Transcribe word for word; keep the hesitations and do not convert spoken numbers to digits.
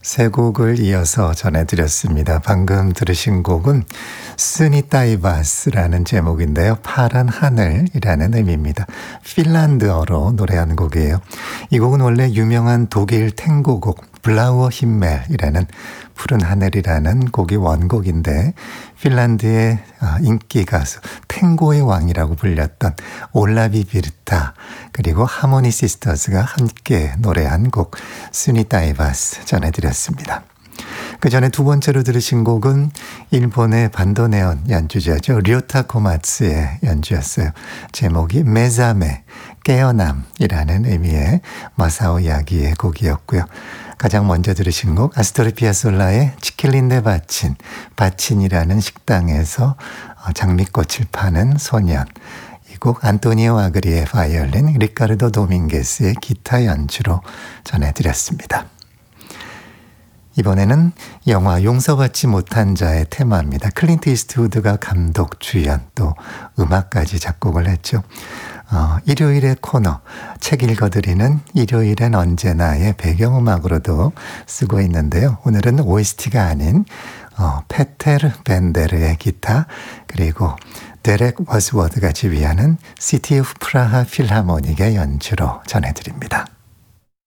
세 곡을 이어서 전해드렸습니다. 방금 들으신 곡은 스니타이바스라는 제목인데요. 파란 하늘이라는 의미입니다. 핀란드어로 노래한 곡이에요. 이 곡은 원래 유명한 독일 탱고곡 블라우어 힘멜이라는 푸른 하늘이라는 곡이 원곡인데 핀란드의 인기 가수 탱고의 왕이라고 불렸던 올라비 비르타 그리고 하모니 시스터즈가 함께 노래한 곡 스니타이바스 전해드렸습니다. 그 전에 두 번째로 들으신 곡은 일본의 반도네온 연주자죠. 료타 코마츠의 연주였어요. 제목이 메자메, 깨어남이라는 의미의 마사오 야기의 곡이었고요. 가장 먼저 들으신 곡 아스토르 피아솔라의 치킬린데 바친, 바친이라는 식당에서 장미꽃을 파는 소년. 이 곡 안토니오 아그리의 바이올린, 리카르도 도밍게스의 기타 연주로 전해드렸습니다. 이번에는 영화 용서받지 못한 자의 테마입니다. 클린트 이스트우드가 감독, 주연, 또 음악까지 작곡을 했죠. 어, 일요일의 코너, 책 읽어드리는 일요일엔 언제나의 배경음악으로도 쓰고 있는데요. 오늘은 오에스티가 아닌 어, 페테르 벤데르의 기타 그리고 데렉 워즈워드가 지휘하는 시티 오브 프라하 필하모닉의 연주로 전해드립니다.